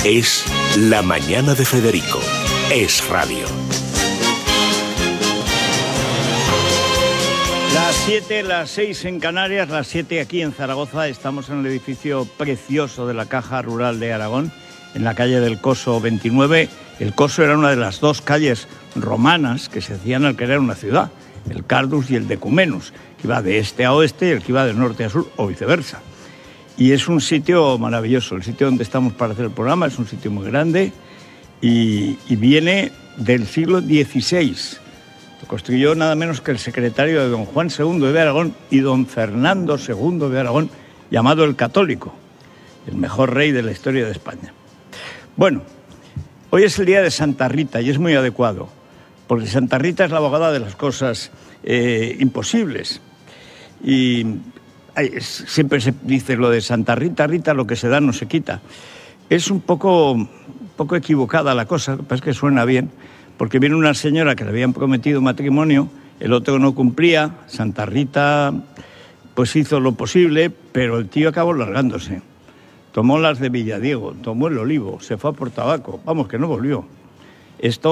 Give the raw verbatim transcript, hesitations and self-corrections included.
Es La Mañana de Federico. Es radio. Las siete, las seis en Canarias, las siete aquí en Zaragoza. Estamos en el edificio precioso de la Caja Rural de Aragón, en la calle del Coso veintinueve. El Coso era una de las dos calles romanas que se hacían al crear una ciudad, el Cardus y el Decumenus, que iba de este a oeste y el que iba de norte a sur, o viceversa. Y es un sitio maravilloso. El sitio donde estamos para hacer el programa es un sitio muy grande y, y viene del siglo dieciséis. Lo construyó nada menos que el secretario de don Juan segundo de Aragón y don Fernando segundo de Aragón, llamado el Católico, el mejor rey de la historia de España. Bueno, hoy es el día de Santa Rita y es muy adecuado, porque Santa Rita es la abogada de las cosas eh, imposibles. Y hay, siempre se dice lo de Santa Rita, Rita, lo que se da no se quita. Es un poco, un poco equivocada la cosa, lo que pasa es que suena bien, porque viene una señora que le habían prometido matrimonio, el otro no cumplía, Santa Rita pues hizo lo posible, pero el tío acabó largándose. Tomó las de Villadiego, tomó el olivo, se fue a por tabaco, vamos, que no volvió. Esto